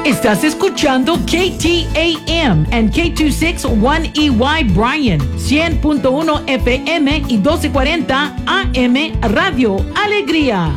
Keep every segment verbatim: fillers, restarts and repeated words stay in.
Estás escuchando K T A M and K dos sesenta y uno E Y Bryan, cien punto uno F M y doce cuarenta A M Radio Alegría.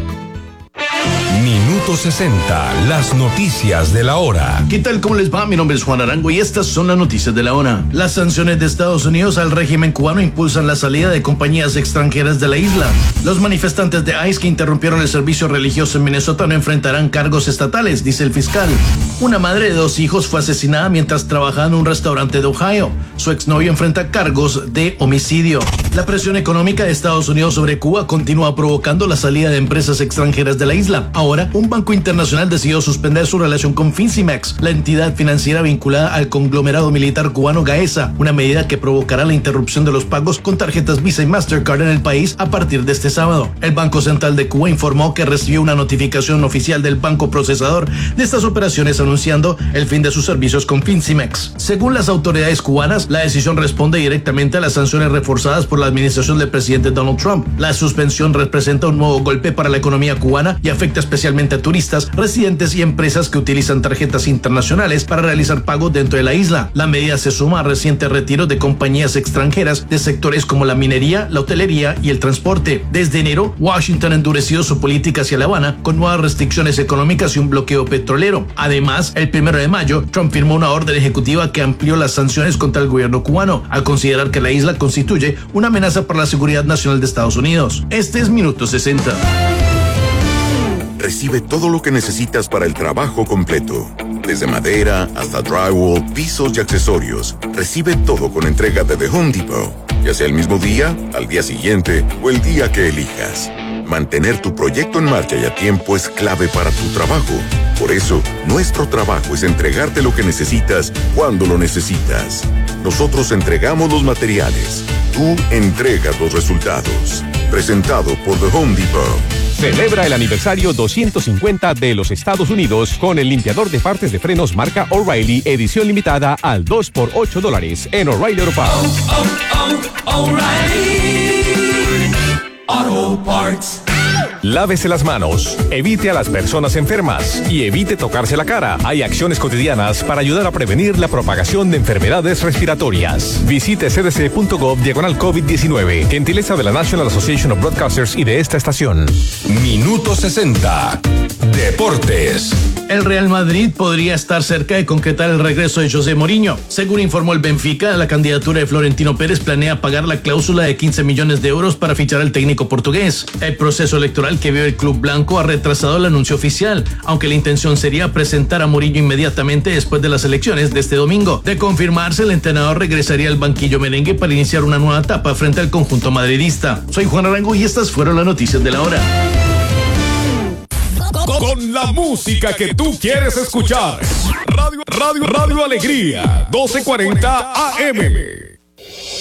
Minuto sesenta, las noticias de la hora. ¿Qué tal? ¿Cómo les va? Mi nombre es Juan Arango y estas son las noticias de la hora. Las sanciones de Estados Unidos al régimen cubano impulsan la salida de compañías extranjeras de la isla. Los manifestantes de ICE que interrumpieron el servicio religioso en Minnesota no enfrentarán cargos estatales, dice el fiscal. Una madre de dos hijos fue asesinada mientras trabajaba en un restaurante de Ohio. Su exnovio enfrenta cargos de homicidio. La presión económica de Estados Unidos sobre Cuba continúa provocando la salida de empresas extranjeras de la isla. Ahora, un banco internacional decidió suspender su relación con Fincimex, la entidad financiera vinculada al conglomerado militar cubano Gaesa, una medida que provocará la interrupción de los pagos con tarjetas Visa y Mastercard en el país a partir de este sábado. El Banco Central de Cuba informó que recibió una notificación oficial del banco procesador de estas operaciones anunciando el fin de sus servicios con Fincimex. Según las autoridades cubanas, la decisión responde directamente a las sanciones reforzadas por la administración del presidente Donald Trump. La suspensión representa un nuevo golpe para la economía cubana y afecta especialmente a turistas, residentes y empresas que utilizan tarjetas internacionales para realizar pagos dentro de la isla. La medida se suma a recientes retiros de compañías extranjeras de sectores como la minería, la hotelería y el transporte. Desde enero, Washington ha endurecido su política hacia La Habana con nuevas restricciones económicas y un bloqueo petrolero. Además, el primero de mayo, Trump firmó una orden ejecutiva que amplió las sanciones contra el gobierno cubano, al considerar que la isla constituye una amenaza para la seguridad nacional de Estados Unidos. Este es Minuto sesenta. Recibe todo lo que necesitas para el trabajo completo. Desde madera hasta drywall, pisos y accesorios. Recibe todo con entrega de The Home Depot. Ya sea el mismo día, al día siguiente o el día que elijas. Mantener tu proyecto en marcha y a tiempo es clave para tu trabajo. Por eso, nuestro trabajo es entregarte lo que necesitas cuando lo necesitas. Nosotros entregamos los materiales. Tú entregas los resultados. Presentado por The Home Depot. Celebra el aniversario doscientos cincuenta de los Estados Unidos con el limpiador de partes de frenos marca O'Reilly, edición limitada al dos por ocho dólares en O'Reilly Auto Parts. Oh, oh, oh, O'Reilly Auto Parts. Lávese las manos, evite a las personas enfermas y evite tocarse la cara. Hay acciones cotidianas para ayudar a prevenir la propagación de enfermedades respiratorias. Visite c d c punto gov diagonal COVID diecinueve. Gentileza de la National Association of Broadcasters y de esta estación. Minuto sesenta. Deportes. El Real Madrid podría estar cerca de concretar el regreso de José Mourinho. Según informó el Benfica, la candidatura de Florentino Pérez planea pagar la cláusula de quince millones de euros para fichar al técnico portugués. El proceso electoral que vive el club blanco ha retrasado el anuncio oficial, aunque la intención sería presentar a Mourinho inmediatamente después de las elecciones de este domingo. De confirmarse, el entrenador regresaría al banquillo merengue para iniciar una nueva etapa frente al conjunto madridista. Soy Juan Arango y estas fueron las noticias de la hora. Con la música que tú quieres escuchar. Radio, Radio, Radio Alegría, doce cuarenta A M.